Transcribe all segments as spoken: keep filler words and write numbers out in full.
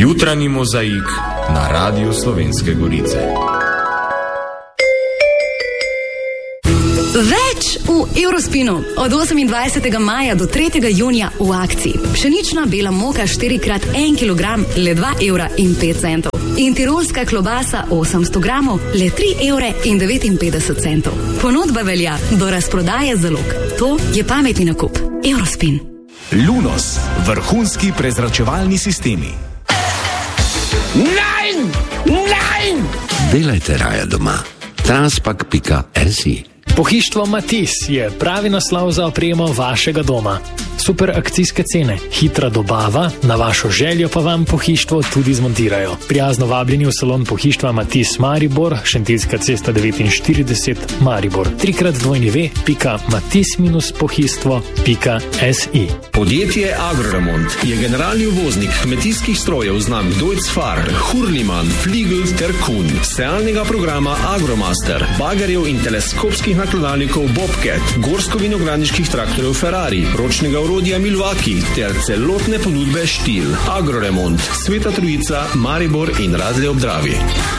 Jutranji mozaik na Radiu Slovenske Gorice. Več v Eurospinu. Od osemindvajsetega maja do tretjega junija v akciji. Pšenična bela moka štiri krat en kilogram, le dva evra in pet centov. In tirolska klobasa osemsto gramov, le tri evre in devetinpetdeset centov. Ponudba velja do razprodaje zalog. To je pametni nakup. Eurospin. Lunos. Vrhunski prezračevalni sistemi. Nein! Nein! Delajte raje doma. Transpak pika si. Pohištvo Matis je pravi naslov za opremo vašega doma. Super akcijske cene, hitra dobava, na vašo željo pa vam pohištvo tudi zmontirajo. Prijazno vabljeni v salon pohištva Matis Maribor, Šentiljska cesta devetinštirideset Maribor. Trikrat dvojni ve pika matis minus pohištvo pika si. Podjetje Agroremont je generalni uvoznik kmetijskih strojev znamk Deutz-Fahr, Hurlimann, Fliegl ter Kuhn, sejalnega programa Agromaster, bagerjev in teleskopskih nakladalnikov Bobcat, gorsko-vinogradniških traktorjev Ferrari, ročnega orodja Milwaukee ter celotne ponudbe Štil. Agroremont, Sveta Trojica, Maribor in Radlje ob Dravi.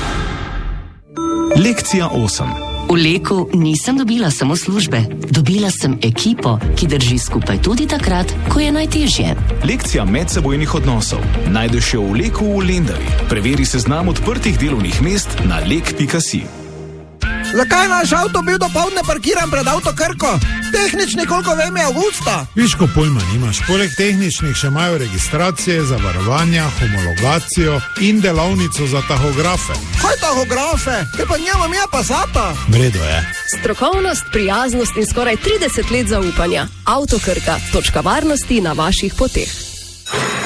Lekcija osem. V Leku nisem dobila samo službe, dobila sem ekipo, ki drži skupaj tudi takrat, ko je najtežje. Lekcija medsebojnih odnosov. Najdeš jo v Leku v Lendavi. Preveri seznam odprtih delovnih mest na lek pika si. Zakaj naš avto bil dopoldne parkiran pred Avto Krko? Tehnični, koliko vem, je avgusta. Viš, ko pojma nimaš. Poleg tehničnih še imajo registracije, zavarovanja, homologacijo in delavnico za tahografe. Kaj tahografe? Te pa njema mi je Passata. Vredo je. Strokovnost, prijaznost in skoraj trideset let zaupanja. Avto Krka, točka varnosti na vaših poteh.